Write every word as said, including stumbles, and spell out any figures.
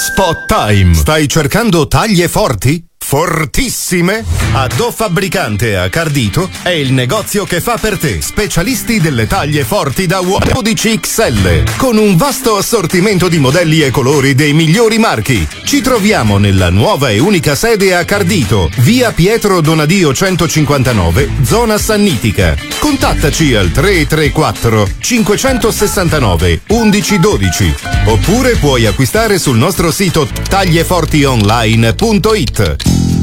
Spot Time. Stai cercando taglie forti? Fortissime? Addo Fabbricante a Cardito è il negozio che fa per te, specialisti delle taglie forti da uomo dodici X L, con un vasto assortimento di modelli e colori dei migliori marchi. Ci troviamo nella nuova e unica sede a Cardito, via Pietro Donadio centocinquantanove, zona Sannitica. Contattaci al tre tre quattro cinquecentosessantanove undici dodici oppure puoi acquistare sul nostro sito tagliefortionline punto it.